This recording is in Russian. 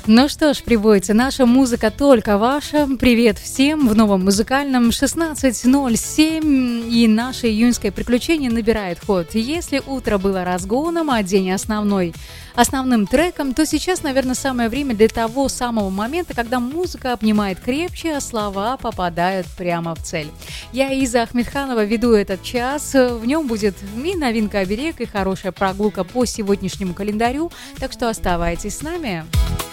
Ну что ж, прибойцы, наша музыка только ваша. Привет всем в новом музыкальном 16:07, и наше июньское приключение набирает ход. Если утро было разгоном, а день основным треком, то сейчас, наверное, самое время для того самого момента, когда музыка обнимает крепче, а слова попадают прямо в цель. Я, Иза Ахмедханова, веду этот час. В нем будет и новинка оберег, и хорошая прогулка по сегодняшнему календарю, так что оставайтесь с нами.